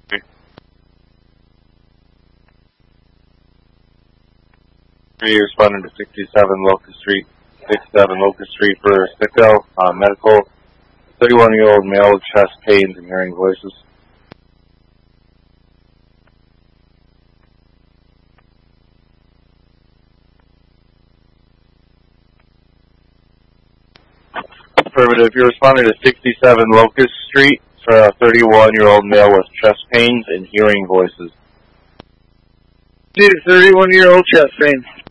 Three responding to 67 Locust Street, 67 Locust Street for Stickdale, medical, 31-year-old male with chest pains and hearing voices. Affirmative. You're responding to 67 Locust Street for a 31-year-old male with chest pains and hearing voices. Need a 31-year-old chest pain.